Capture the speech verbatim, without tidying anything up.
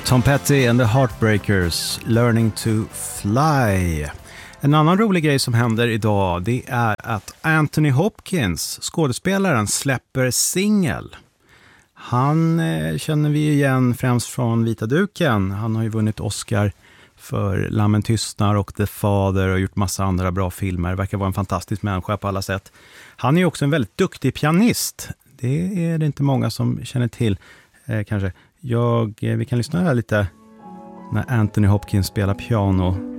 Tom Petty and the Heartbreakers, Learning to Fly. En annan rolig grej som händer idag, det är att Anthony Hopkins, skådespelaren, släpper singel. Han eh, känner vi igen främst från Vita duken. Han har ju vunnit Oscar för Lammen tystnar och The Father och gjort massa andra bra filmer. Verkar vara en fantastisk människa på alla sätt. Han är ju också en väldigt duktig pianist. Det är det inte många som känner till eh, kanske. Jag, eh, vi kan lyssna här lite när Anthony Hopkins spelar piano.